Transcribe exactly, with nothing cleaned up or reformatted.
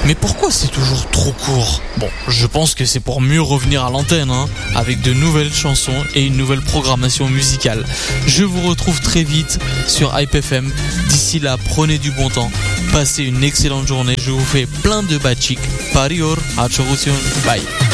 Mais pourquoi c'est toujours trop court ? Bon, je pense que c'est pour mieux revenir à l'antenne, hein, avec de nouvelles chansons et une nouvelle programmation musicale. Je vous retrouve très vite sur Hype F M. D'ici là, prenez du bon temps, passez une excellente journée. Je vous fais plein de bachik. Parior, bye.